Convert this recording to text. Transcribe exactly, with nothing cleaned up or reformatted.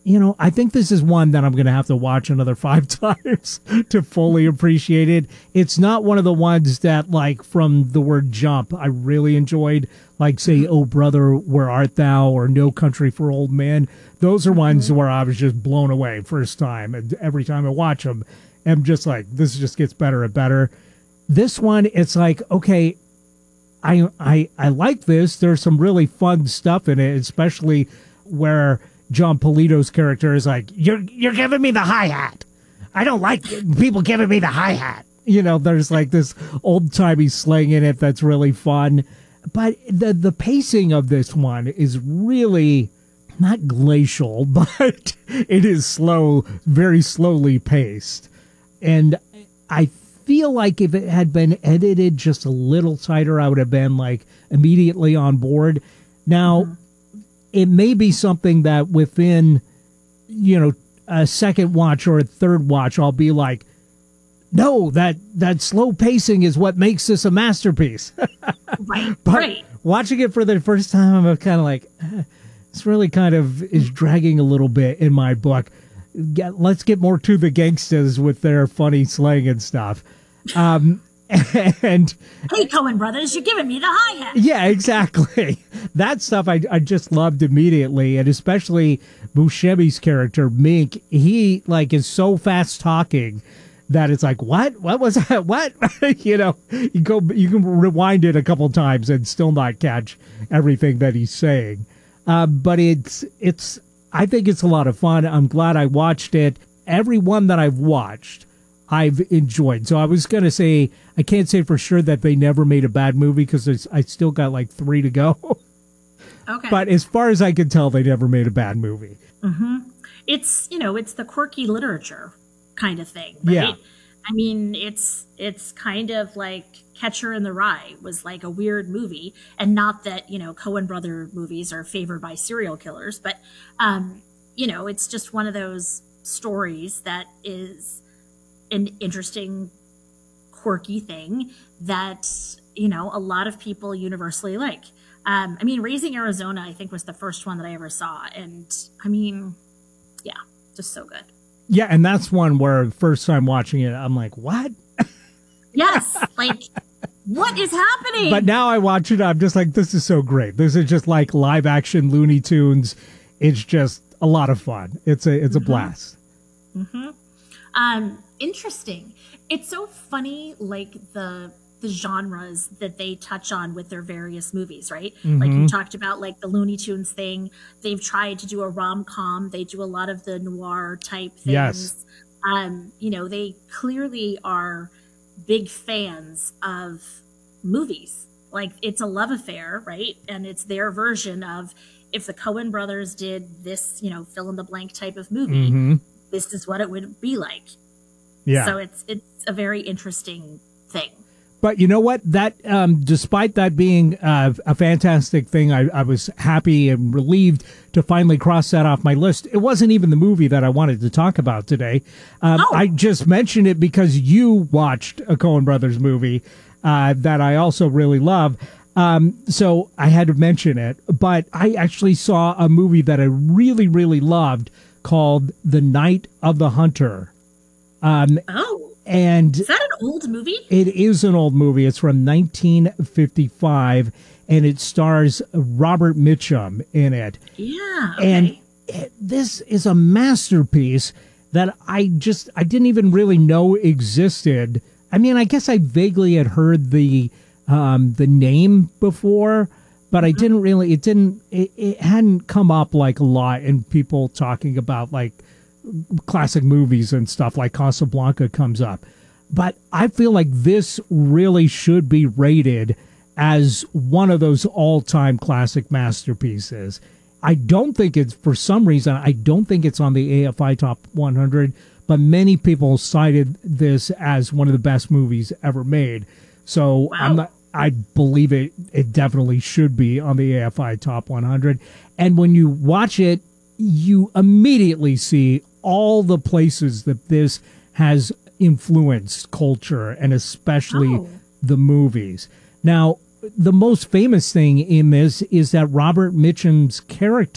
you know, I think this is one that I'm going to have to watch another five times to fully appreciate it. It's not one of the ones that, like, from the word jump, I really enjoyed, like, say, Oh Brother, Where Art Thou, or No Country for Old Men. Those are ones where I was just blown away first time. And every time I watch them, I'm just like, this just gets better and better. This one, it's like, okay, I, I, I like this. There's some really fun stuff in it, especially where John Polito's character is like, you're you're giving me the hi-hat. I don't like people giving me the hi-hat. You know, there's like this old-timey slang in it that's really fun. But the, the pacing of this one is really not glacial, but it is slow, very slowly paced. And I feel like if it had been edited just a little tighter, I would have been like immediately on board. Now, mm-hmm. It may be something that within, you know, a second watch or a third watch, I'll be like, no, that, that slow pacing is what makes this a masterpiece. Right, but right. Watching it for the first time, I'm kind of like, eh, it's really kind of is dragging a little bit in my book. Get, let's get more to the gangsters with their funny slang and stuff. Um, and hey, Coen brothers, you're giving me the hi-hat. Yeah, exactly. That stuff I, I just loved immediately. And especially Buscemi's character, Mink, he like is so fast talking that it's like, what? What was that? What? you know, you go, you can rewind it a couple times and still not catch everything that he's saying. Uh, but it's, it's, I think it's a lot of fun. I'm glad I watched it. Every one that I've watched, I've enjoyed. So I was going to say, I can't say for sure that they never made a bad movie because I still got like three to go. Okay. But as far as I can tell, they never made a bad movie. Mm-hmm. It's, you know, it's the quirky literature kind of thing. Right? Yeah. I mean, it's, it's kind of like Catcher in the Rye was like a weird movie. And not that, you know, Coen brother movies are favored by serial killers, but, um, you know, it's just one of those stories that is an interesting, quirky thing that, you know, a lot of people universally like. Um, I mean, Raising Arizona, I think, was the first one that I ever saw. And I mean, yeah, just so good. Yeah, and that's one where first time watching it, I'm like, what? Yes, like, what is happening? But now I watch it, I'm just like, this is so great. This is just like live action Looney Tunes. It's just a lot of fun. It's a it's a mm-hmm. blast. Mm-hmm. Um, interesting. It's so funny, like the the genres that they touch on with their various movies, right? Mm-hmm. Like you talked about, like the Looney Tunes thing. They've tried to do a rom-com. They do a lot of the noir type things. Yes. Um, you know, they clearly are big fans of movies. Like it's a love affair, right? And it's their version of if the Coen brothers did this, you know, fill in the blank type of movie, mm-hmm. this is what it would be like. Yeah. So it's it's a very interesting thing. But you know what? That um, despite that being uh, a fantastic thing, I, I was happy and relieved to finally cross that off my list. It wasn't even the movie that I wanted to talk about today. Um, oh. I just mentioned it because you watched a Coen Brothers movie uh, that I also really love. Um, so I had to mention it. But I actually saw a movie that I really, really loved called The Night of the Hunter. Um, oh. And is that an old movie? It is an old movie. It's from nineteen fifty-five, and it stars Robert Mitchum in it. Yeah. Okay. And it, this is a masterpiece that I just, I didn't even really know existed. I mean, I guess I vaguely had heard the, um, the name before, but I didn't really, it didn't, it, it hadn't come up like a lot in people talking about like classic movies and stuff like Casablanca comes up. But I feel like this really should be rated as one of those all-time classic masterpieces. I don't think it's, for some reason, I don't think it's on the A F I Top one hundred, but many people cited this as one of the best movies ever made. So wow. I'm not, I believe it, it definitely should be on the A F I Top one hundred. And when you watch it, you immediately see all the places that this has influenced culture and especially oh. the movies. Now, the most famous thing in this is that Robert Mitchum's character